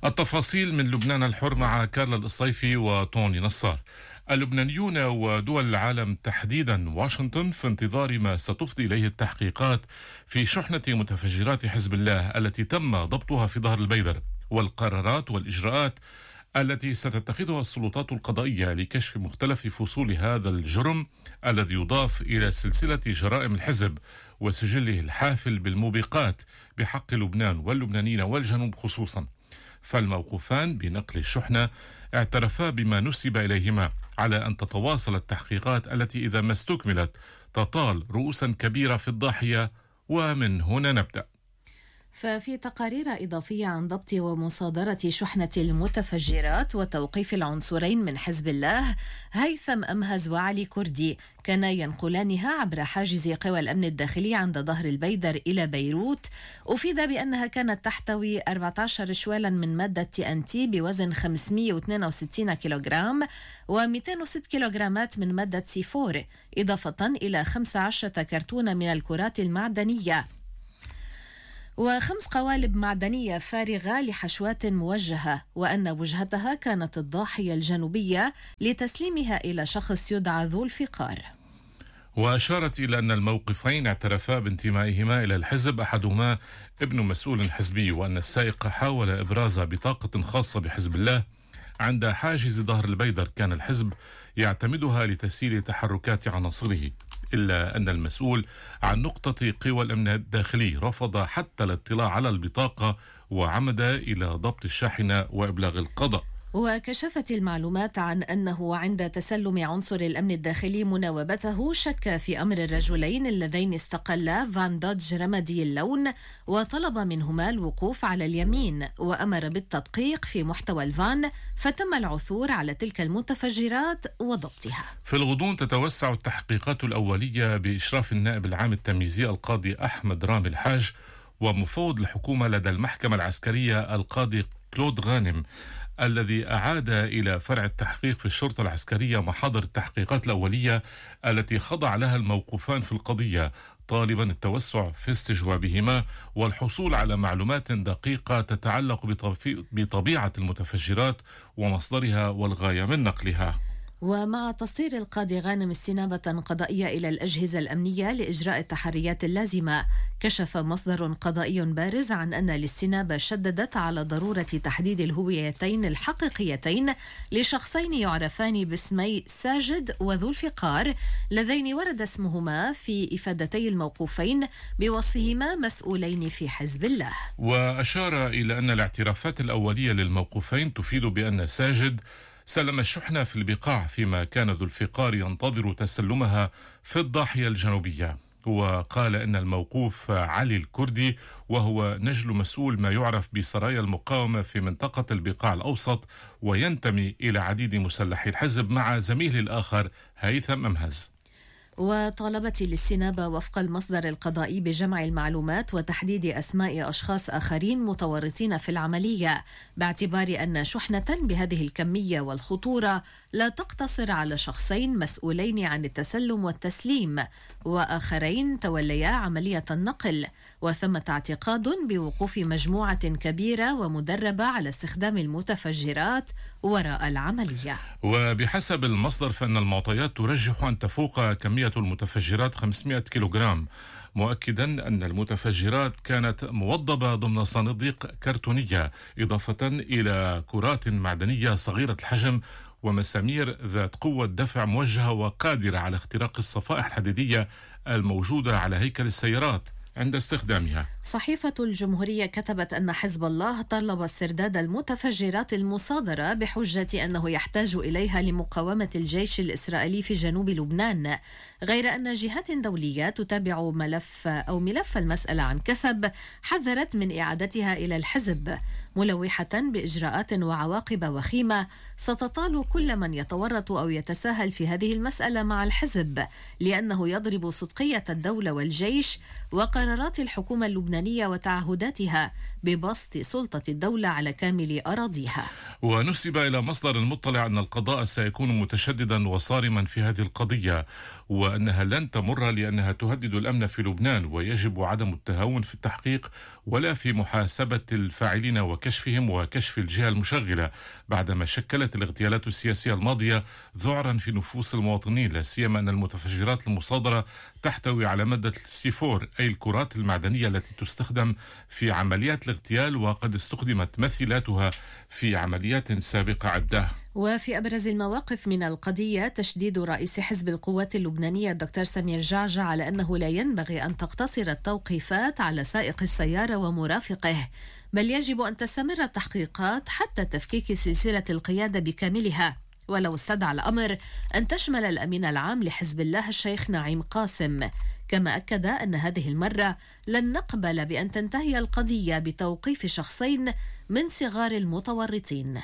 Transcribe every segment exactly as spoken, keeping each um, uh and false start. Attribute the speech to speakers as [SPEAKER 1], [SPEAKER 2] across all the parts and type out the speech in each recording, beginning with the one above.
[SPEAKER 1] التفاصيل من لبنان الحر مع كارلا الصيفي وطوني نصار. اللبنانيون ودول العالم تحديدا واشنطن في انتظار ما ستفضي إليه التحقيقات في شحنة متفجرات حزب الله التي تم ضبطها في ظهر البيدر، والقرارات والإجراءات التي ستتخذها السلطات القضائية لكشف مختلف فصول هذا الجرم الذي يضاف إلى سلسلة جرائم الحزب وسجله الحافل بالموبقات بحق لبنان واللبنانيين والجنوب خصوصا. فالموقوفان بنقل الشحنة اعترفا بما نسب إليهما، على أن تتواصل التحقيقات التي إذا ما استكملت تطال رؤوسا كبيرة في الضاحية. ومن هنا نبدأ.
[SPEAKER 2] ففي تقارير إضافية عن ضبط ومصادرة شحنة المتفجرات وتوقيف العنصرين من حزب الله هيثم أمهز وعلي كردي كان ينقلانها عبر حاجز قوى الأمن الداخلي عند ظهر البيدر إلى بيروت، أفيد بأنها كانت تحتوي أربعة عشر شوالا من مادة تي أن تي بوزن خمسمئة واثنين وستين كيلوغرام و206 كيلوغرامات من مادة سي أربعة، إضافة إلى خمسة عشر كرتون من الكرات المعدنية وخمس قوالب معدنية فارغة لحشوات موجهة، وأن وجهتها كانت الضاحية الجنوبية لتسليمها إلى شخص يدعى ذو الفقار.
[SPEAKER 1] وأشارت إلى أن الموقفين اعترفا بانتمائهما إلى الحزب، أحدهما ابن مسؤول حزبي، وأن السائق حاول إبراز بطاقة خاصة بحزب الله عند حاجز ظهر البيدر كان الحزب يعتمدها لتسهيل تحركات عناصره، إلا أن المسؤول عن نقطة قوى الأمن الداخلي رفض حتى الاطلاع على البطاقة وعمد إلى ضبط الشاحنة وإبلاغ القضاء.
[SPEAKER 2] وكشفت المعلومات عن أنه عند تسلم عنصر الأمن الداخلي مناوبته شك في أمر الرجلين اللذين استقلا فان دوج رمادي اللون، وطلب منهما الوقوف على اليمين، وأمر بالتدقيق في محتوى الفان، فتم العثور على تلك المتفجرات وضبطها.
[SPEAKER 1] في الغضون تتوسع التحقيقات الأولية بإشراف النائب العام التمييزي القاضي أحمد رامي الحاج ومفوض الحكومة لدى المحكمة العسكرية القاضي كلود غانم، الذي أعاد إلى فرع التحقيق في الشرطة العسكرية محاضر التحقيقات الأولية التي خضع لها الموقوفان في القضية، طالبا التوسع في استجوابهما والحصول على معلومات دقيقة تتعلق بطبيعة المتفجرات ومصدرها والغاية من نقلها.
[SPEAKER 2] ومع تصدير القاضي غانم استنابة قضائية إلى الأجهزة الأمنية لإجراء التحريات اللازمة، كشف مصدر قضائي بارز عن أن الاستنابة شددت على ضرورة تحديد الهويتين الحقيقيتين لشخصين يعرفان باسمي ساجد وذو الفقار، اللذين ورد اسمهما في إفادتي الموقوفين بوصفهما مسؤولين في حزب الله.
[SPEAKER 1] وأشار إلى أن الاعترافات الأولية للموقوفين تفيد بأن ساجد سلم الشحنة في البقاع، فيما كان ذو الفقار ينتظر تسلمها في الضاحية الجنوبية. وقال أن الموقوف علي الكردي وهو نجل مسؤول ما يعرف بسرايا المقاومة في منطقة البقاع الأوسط وينتمي إلى عديد مسلحي الحزب، مع زميله الآخر هيثم أمهز.
[SPEAKER 2] وطالبت الاستنابة وفق المصدر القضائي بجمع المعلومات وتحديد أسماء أشخاص آخرين متورطين في العملية، باعتبار أن شحنة بهذه الكمية والخطورة لا تقتصر على شخصين مسؤولين عن التسلم والتسليم وآخرين توليا عملية النقل، وثمة اعتقاد بوقوف مجموعة كبيرة ومدربة على استخدام المتفجرات وراء العملية.
[SPEAKER 1] وبحسب المصدر فإن المعطيات ترجح أن تفوق كمية المتفجرات خمسمئة كيلوغرام، مؤكدا أن المتفجرات كانت موضبة ضمن صناديق كرتونية، إضافة إلى كرات معدنية صغيرة الحجم ومسامير ذات قوة دفع موجهة وقادرة على اختراق الصفائح الحديدية الموجودة على هيكل السيارات عند استخدامها.
[SPEAKER 2] صحيفة الجمهورية كتبت أن حزب الله طلب استرداد المتفجرات المصادرة بحجة أنه يحتاج إليها لمقاومة الجيش الإسرائيلي في جنوب لبنان، غير أن جهات دولية تتابع ملف أو ملف المسألة عن كسب حذرت من إعادتها إلى الحزب، ملوحة بإجراءات وعواقب وخيمة ستطال كل من يتورط أو يتساهل في هذه المسألة مع الحزب، لأنه يضرب صدقية الدولة والجيش وقرارات الحكومة اللبنانية وتعهداتها ببسط سلطة الدولة على كامل أراضيها.
[SPEAKER 1] ونسب إلى مصدر مطلع أن القضاء سيكون متشددا وصارما في هذه القضية، وأنها لن تمر لأنها تهدد الأمن في لبنان، ويجب عدم التهاون في التحقيق ولا في محاسبة الفاعلين وكشفهم وكشف الجهة المشغلة، بعدما شكلت الاغتيالات السياسية الماضية ذعرا في نفوس المواطنين، لا سيما أن المتفجرات المصادرة تحتوي على مادة سي فور، أي الكرات المعدنية التي تستخدم في عمليات الاغتيال، وقد استخدمت مثيلاتها في عمليات سابقة عدة.
[SPEAKER 2] وفي أبرز المواقف من القضية تشديد رئيس حزب القوات اللبنانية الدكتور سمير جعجع على أنه لا ينبغي أن تقتصر التوقيفات على سائق السيارة ومرافقه، بل يجب أن تستمر التحقيقات حتى تفكيك سلسلة القيادة بكاملها، ولو استدعى الأمر أن تشمل الأمين العام لحزب الله الشيخ نعيم قاسم. كما أكد أن هذه المرة لن نقبل بأن تنتهي القضية بتوقيف شخصين من صغار المتورطين.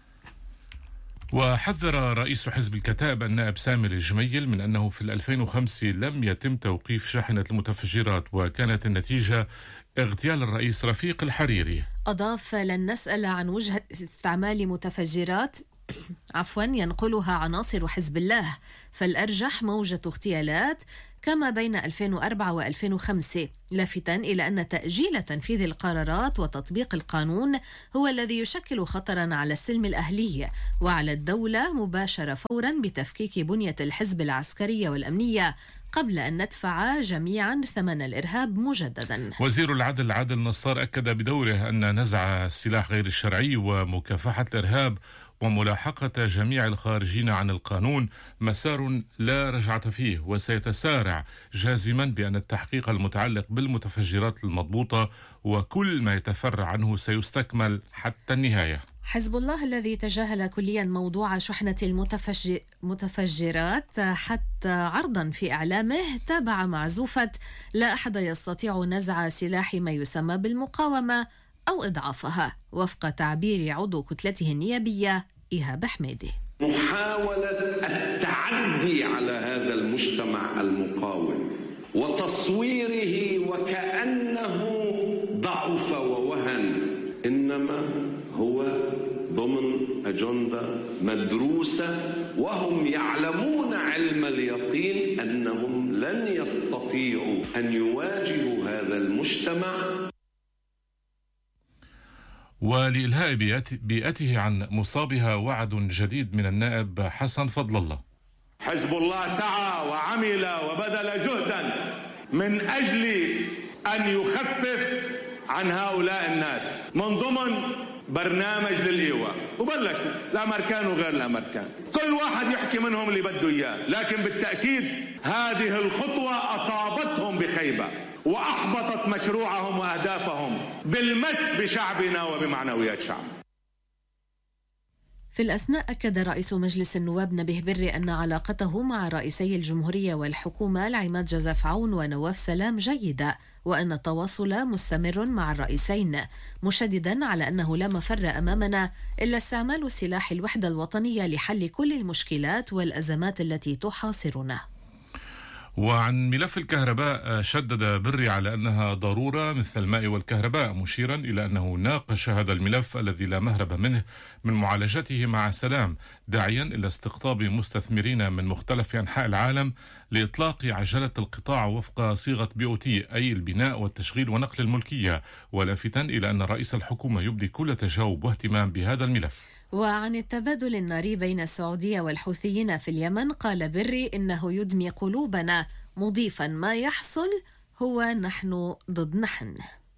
[SPEAKER 1] وحذر رئيس حزب الكتائب النائب سامي الجميل من أنه في ألفين وخمسة لم يتم توقيف شاحنة المتفجرات، وكانت النتيجة اغتيال الرئيس رفيق الحريري.
[SPEAKER 2] أضاف: لن نسأل عن وجهة استعمال متفجرات عفوا ينقلها عناصر حزب الله، فالأرجح موجة اغتيالات كما بين ألفين وأربعة وألفين وخمسة، لافتا إلى أن تأجيل تنفيذ القرارات وتطبيق القانون هو الذي يشكل خطرا على السلم الأهلي وعلى الدولة مباشرة فورا بتفكيك بنية الحزب العسكرية والأمنية قبل أن ندفع جميعا ثمن الإرهاب مجددا.
[SPEAKER 1] وزير العدل عادل نصار أكد بدوره أن نزع السلاح غير الشرعي ومكافحة الإرهاب وملاحقة جميع الخارجين عن القانون مسار لا رجعة فيه، وسيتسارع جازما بأن التحقيق المتعلق بالمتفجرات المضبوطة وكل ما يتفرع عنه سيستكمل حتى النهاية.
[SPEAKER 2] حزب الله الذي تجاهل كليا موضوع شحنة المتفجرات حتى عرضا في إعلامه تابع معزوفة: لا أحد يستطيع نزع سلاح ما يسمى بالمقاومة أو إضعافها، وفق تعبير عضو كتلته النيابية إيهاب حميدي.
[SPEAKER 3] محاولة التعدي على هذا المجتمع المقاوم وتصويره وكأنه ضعف ووهن، إنما هو ضمن أجندة مدروسة، وهم يعلمون علم اليقين أنهم لن يستطيعوا أن يواجهوا هذا المجتمع.
[SPEAKER 1] ولإلهاء بيئته عن مصابها وعد جديد من النائب حسن فضل الله.
[SPEAKER 4] حزب الله سعى وعمل وبذل جهدا من أجل أن يخفف عن هؤلاء الناس من ضمن برنامج للإيواء، وبلشوا الأمريكان وغير الأمريكان، كل واحد يحكي منهم اللي بده إياه، لكن بالتأكيد هذه الخطوة أصابتهم بخيبة وأحبطت مشروعهم وأهدافهم بالمس بشعبنا وبمعنويات شعبنا.
[SPEAKER 2] في الأثناء أكد رئيس مجلس النواب نبيه بري أن علاقته مع رئيسي الجمهورية والحكومة العماد جوزيف عون ونواف سلام جيدة، وأن التواصل مستمر مع الرئيسين، مشددا على أنه لا مفر أمامنا إلا استعمال سلاح الوحدة الوطنية لحل كل المشكلات والأزمات التي تحاصرنا.
[SPEAKER 1] وعن ملف الكهرباء شدد بري على أنها ضرورة مثل الماء والكهرباء، مشيرا إلى أنه ناقش هذا الملف الذي لا مهرب منه من معالجته مع سلام، داعيا إلى استقطاب مستثمرين من مختلف أنحاء العالم لإطلاق عجلة القطاع وفق صيغة بي أو تي، أي البناء والتشغيل ونقل الملكية، ولافتا إلى أن رئيس الحكومة يبدي كل تجاوب واهتمام بهذا الملف.
[SPEAKER 2] وعن التبادل الناري بين السعودية والحوثيين في اليمن قال بري إنه يدمي قلوبنا، مضيفا: ما يحصل هو نحن ضد نحن.